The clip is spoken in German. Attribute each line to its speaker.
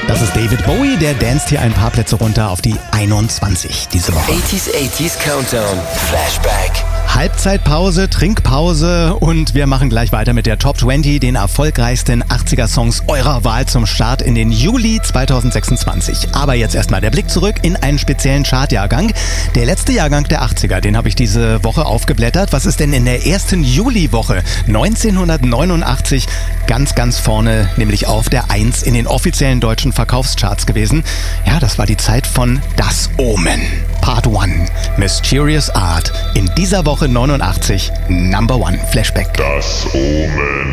Speaker 1: Das ist David Bowie, der danst hier ein paar Plätze runter auf die 21 diese Woche.
Speaker 2: 80s Countdown. Flashback.
Speaker 1: Halbzeitpause, Trinkpause und wir machen gleich weiter mit der Top 20, den erfolgreichsten 80er-Songs eurer Wahl zum Start in den Juli 2026. Aber jetzt erstmal der Blick zurück in einen speziellen Chartjahrgang. Der letzte Jahrgang der 80er, den habe ich diese Woche aufgeblättert. Was ist denn in der ersten Juliwoche 1989 ganz vorne, nämlich auf der 1 in den offiziellen deutschen Verkaufscharts gewesen? Ja, das war die Zeit von Das Omen. Part 1, Mysterious Art. In dieser Woche 89, Number 1 Flashback.
Speaker 3: Das Omen.